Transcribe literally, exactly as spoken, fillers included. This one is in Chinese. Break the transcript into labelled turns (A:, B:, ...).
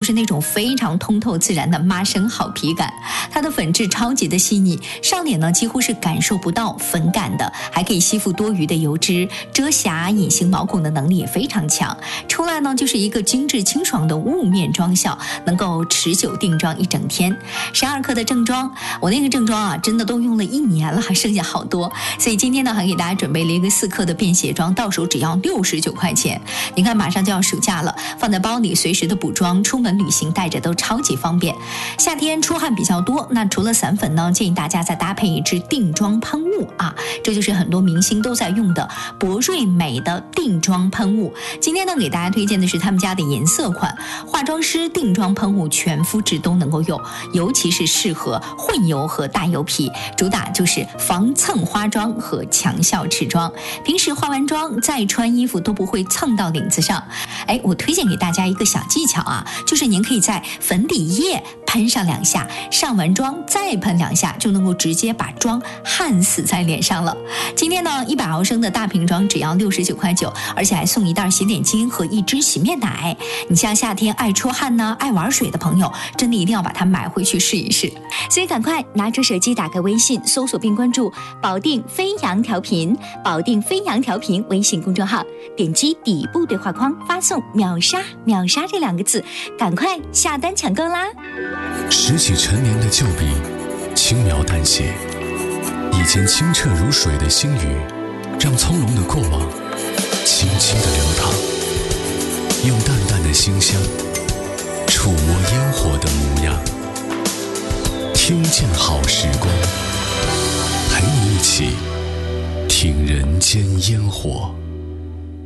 A: 就是那种非常通透自然的麻生好皮感。它的粉质超级的细腻，上脸呢几乎是感受不到粉感的，还可以吸附多余的油脂，遮瑕隐形毛孔的能力也非常强。出来呢就是一个精致清爽的雾面妆效，能够持久定妆一整天。十二克的正装，我那个正装啊真的都用了一年了，还剩下好多，所以今天呢还给大家准备了一个四克的便携装，到手只要六十九块钱。你看马上就要暑假了，放在包里随时的补妆，出门旅行带着都超级方便。夏天出汗比较多，那除了散粉呢，建议大家再搭配一支定妆喷雾啊，这就是很多明星都在用的博瑞美的定妆喷雾。今天呢给大家推荐的是他们家的颜色款化妆师定妆喷雾，全肤质都能够用，尤其是适合混油和大油皮，主打就是防蹭花妆和强效持妆，平时化完妆再穿衣服都不会蹭到领子上。哎，我推荐给大家一个小技巧啊，就是您可以在粉底液喷上两下，上完妆再喷两下，就能够直接把妆焊死在脸上了。今天呢一百毫升的大瓶装只要六十九块九，而且还送一袋洗脸巾和一支洗面奶。你像夏天爱出汗呢爱玩水的朋友，真的一定要把它买回去试一试。
B: 所以赶快拿出手机，打开微信搜索并关注保定飞扬调频，保定飞扬调频微信公众号，点击底部对话框发送秒杀秒杀这两个字，赶快下单抢购啦。
C: 拾起陈年的旧笔，轻描淡写，以前清澈如水的星宇，让从容的过往轻轻地流淌，用淡淡的馨香触摸烟火的模样，听见好时光，陪你一起听人间烟火。